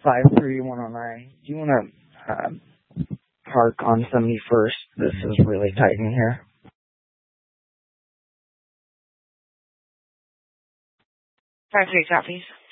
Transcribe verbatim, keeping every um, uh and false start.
five three one oh nine. Do you want to uh, park on seventy-first? This is really tight in here. five three copies.